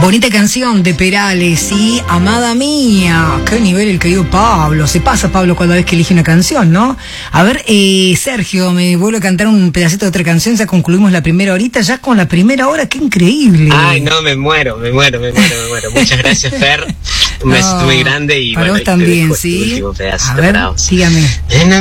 Bonita canción de Perales, ¿sí? Amada mía. Qué nivel el querido Pablo. Se pasa Pablo cada vez que elige una canción, ¿no? A ver, Sergio, me vuelvo a cantar un pedacito de otra canción. Ya concluimos la primera horita, ya con la primera hora. ¡Qué increíble! Ay, no, me muero. Muchas gracias, Fer. Un beso muy grande y para bueno, vos también, ¿sí? Pedazo, a ver, dígame.